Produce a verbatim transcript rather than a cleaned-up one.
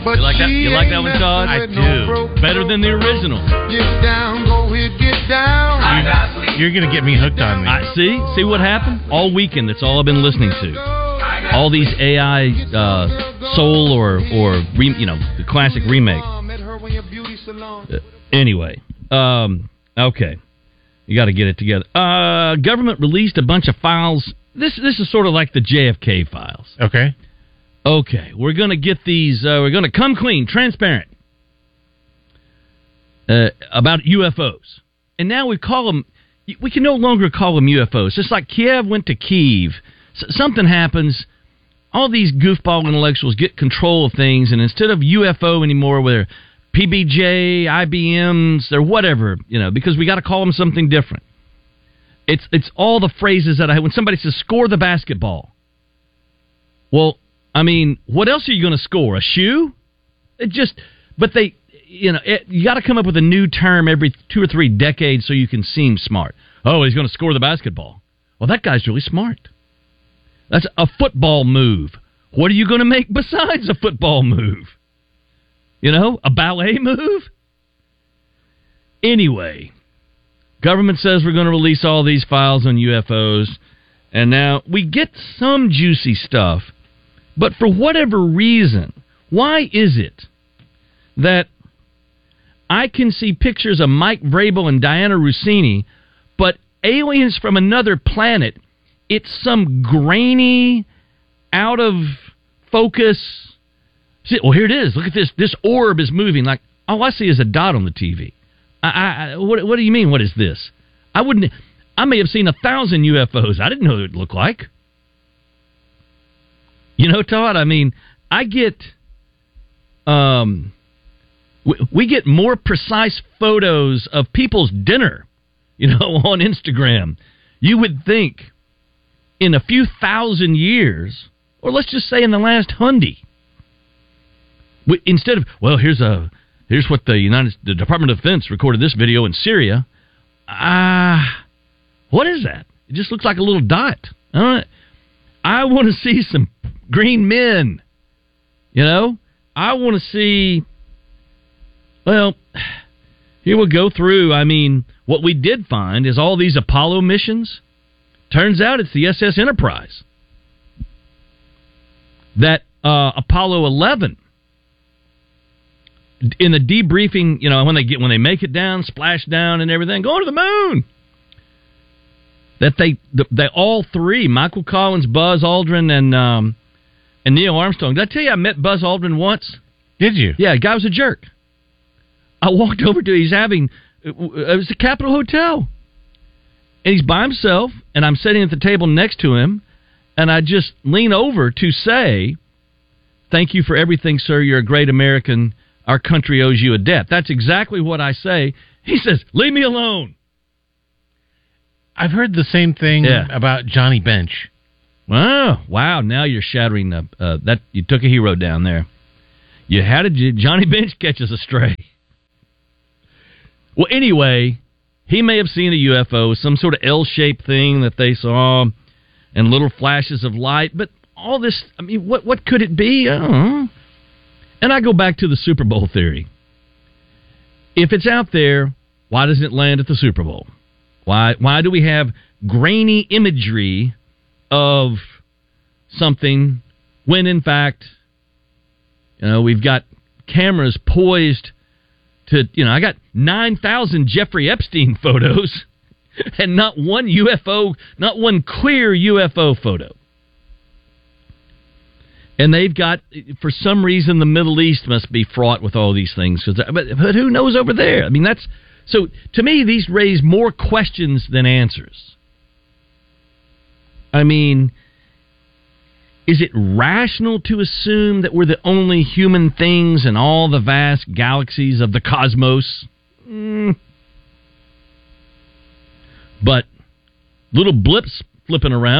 You like that? You like that one, Todd? I do. Better than the original. Get down, go ahead, get down. You're going to get me hooked on me. I see. See what happened? All weekend, that's all I've been listening to. All these A I uh, soul or, or re, you know, the classic remake. Uh, anyway, um, okay. You got to get it together. Uh, government released a bunch of files. This this is sort of like the J F K files. Okay. Okay, we're going to get these, uh, we're going to come clean, transparent, uh, about U F Os. And now we call them, we can no longer call them U F Os. Just like Kiev went to Kyiv. S- something happens, all these goofball intellectuals get control of things, and instead of U F O anymore, they're P B J, I B Ms, they're whatever, you know, because we got to call them something different. It's, it's all the phrases that I, when somebody says, score the basketball. Well, I mean, what else are you going to score? A shoe? It just, but they, you know, it, you got to come up with a new term every two or three decades so you can seem smart. Oh, he's going to score the basketball. Well, that guy's really smart. That's a football move. What are you going to make besides a football move? You know, a ballet move? Anyway, government says we're going to release all these files on U F Os, and now we get some juicy stuff. But for whatever reason, why is it that I can see pictures of Mike Vrabel and Diana Rossini, but aliens from another planet, it's some grainy, out of focus. See, well, here it is. Look at this. This orb is moving. Like, all I see is a dot on the T V. I, I, what, what do you mean? What is this? I wouldn't. I may have seen a thousand U F Os. I didn't know what it looked like. You know, Todd, I mean, I get, um, we, we get more precise photos of people's dinner, you know, on Instagram. You would think in a few thousand years, or let's just say in the last hundy, we, instead of, well, here's a, here's what the United, the Department of Defense recorded this video in Syria. Ah, uh, what is that? It just looks like a little dot. I don't know. I want to see some green men. You know? I want to see... Well, here we'll go through. I mean, what we did find is all these Apollo missions. Turns out it's the S S Enterprise. That uh, Apollo eleven, in the debriefing, you know, when they get when they make it down, splash down and everything, going to the moon. That they, they all three, Michael Collins, Buzz Aldrin, and um, and Neil Armstrong. Did I tell you I met Buzz Aldrin once? Did you? Yeah, the guy was a jerk. I walked over to, he's having, it was the Capitol Hotel. And he's by himself, and I'm sitting at the table next to him, and I just lean over to say, thank you for everything, sir. You're a great American. Our country owes you a debt. That's exactly what I say. He says, leave me alone. I've heard the same thing yeah. about Johnny Bench. Oh, wow. Now you're shattering uh, uh, that. You took a hero down there. You how did you, Johnny Bench catch us astray? Well, anyway, he may have seen a U F O, some sort of L-shaped thing that they saw, and little flashes of light. But all this, I mean, what what could it be? I don't know. And I go back to the Super Bowl theory. If it's out there, why doesn't it land at the Super Bowl? Why why do we have grainy imagery of something when, in fact, you know, we've got cameras poised to, you know, I got nine thousand Jeffrey Epstein photos and not one U F O, not one clear U F O photo. And they've got, for some reason, the Middle East must be fraught with all these things. But, but who knows over there? I mean, that's... So, to me, these raise more questions than answers. I mean, is it rational to assume that we're the only human things in all the vast galaxies of the cosmos? Mm. But little blips flipping around.